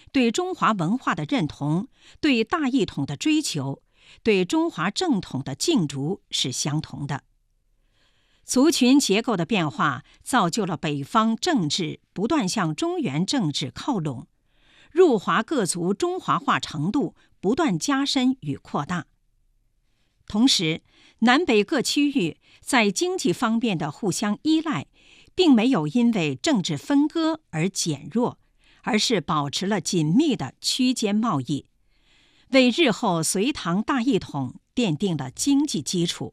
对中华文化的认同、对大一统的追求、对中华正统的竞逐是相同的。族群结构的变化造就了北方政治不断向中原政治靠拢，入华各族中华化程度不断加深与扩大。同时，南北各区域在经济方面的互相依赖，并没有因为政治分割而减弱，而是保持了紧密的区间贸易，为日后隋唐大一统奠定了经济基础。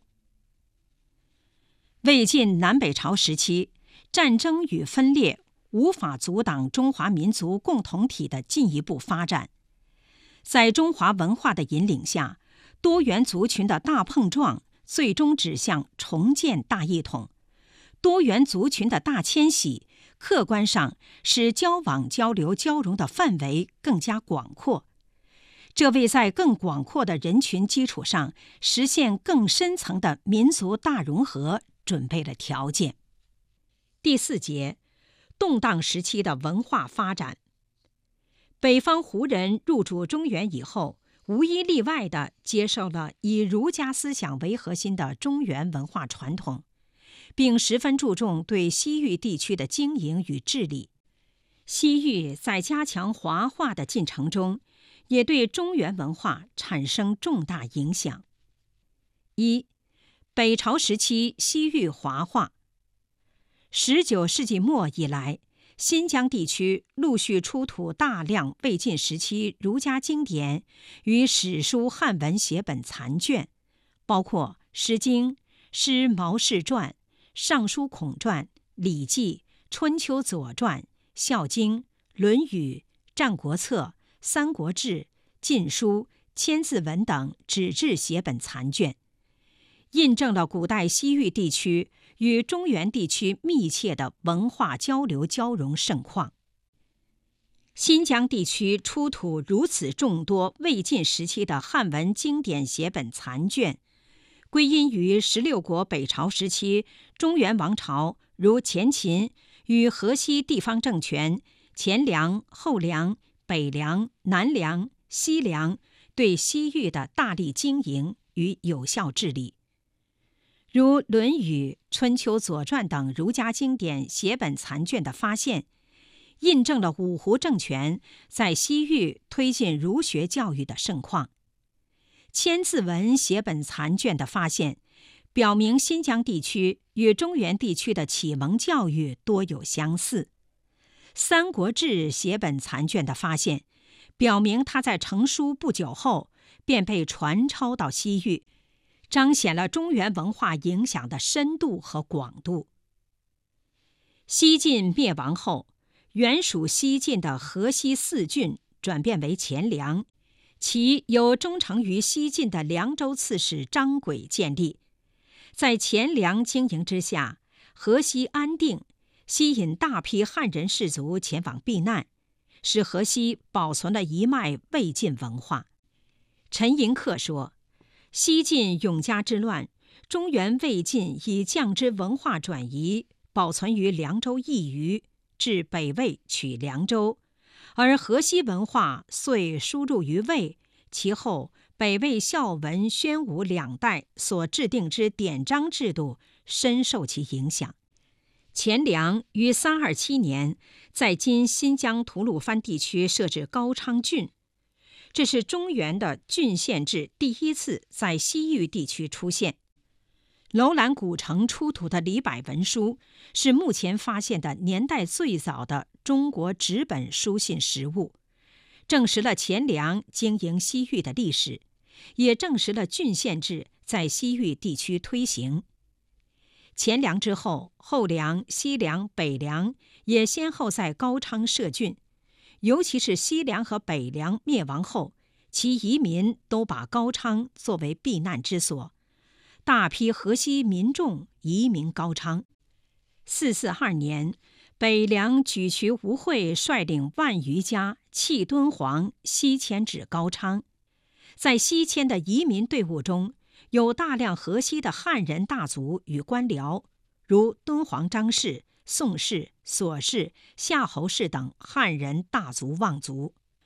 魏晋南北朝时期，战争与分裂无法阻挡中华民族共同体的进一步发展。在中华文化的引领下，多元族群的大碰撞最终指向重建大一统。多元族群的大迁徙，客观上使交往交流交融的范围更加广阔，这为在更广阔的人群基础上实现更深层的民族大融合准备了条件。第4节，动荡时期的文化发展。北方胡人入主中原以后，无一例外地接受了以儒家思想为核心的中原文化传统，并十分注重对西域地区的经营与治理。西域在加强华化的进程中，也对中原文化产生重大影响。1. 北朝时期西域华化。19世纪末以来，新疆地区陆续出土大量魏晋时期儒家经典与史书汉文写本残卷，包括《诗经》、《诗毛氏传》、《尚书孔传》、《礼记》、《春秋左传》、《孝经》、《论语》、《战国策》、《三国志》、《晋书》、《千字文》等纸质写本残卷，印证了古代西域地区与中原地区密切的文化交流交融盛况。新疆地区出土如此众多魏晋时期的汉文经典写本残卷，归因于16国北朝时期中原王朝如前秦与河西地方政权前凉、后凉、北凉、南凉、西凉对西域的大力经营与有效治理。如《论语》《春秋左传》等儒家经典写本残卷的发现，印证了五胡政权在西域推进儒学教育的盛况。千字文写本残卷的发现，表明新疆地区与中原地区的启蒙教育多有相似。《三国志》写本残卷的发现，表明它在成书不久后便被传抄到西域，彰显了中原文化影响的深度和广度。西晋灭亡后，原属西晋的河西4郡转变为前凉，其由忠诚于西晋的凉州刺史张轨建立。在前凉经营之下，河西安定，吸引大批汉人士族前往避难，使河西保存了一脉魏晋文化。陈寅恪说，西晋永嘉之乱，中原魏晋以降之文化转移保存于凉州一隅，至北魏取凉州，而河西文化遂输入于魏，其后北魏孝文、宣武2代所制定之典章制度深受其影响。前凉于327年在今新疆吐鲁番地区设置高昌郡，这是中原的郡县制第一次在西域地区出现。楼兰古城出土的李柏文书是目前发现的年代最早的中国纸本书信实物，证实了前凉经营西域的历史，也证实了郡县制在西域地区推行。前凉之后，后凉、西凉、北凉也先后在高昌设郡，尤其是西凉和北凉灭亡后，其移民都把高昌作为避难之所，大批河西民众移民高昌。442年，北凉举渠吴会率领万余家弃敦煌，西迁至高昌。在西迁的移民队伍中，有大量河西的汉人大族与官僚，如敦煌张氏、宋氏、索氏、夏侯氏等汉人大族望族。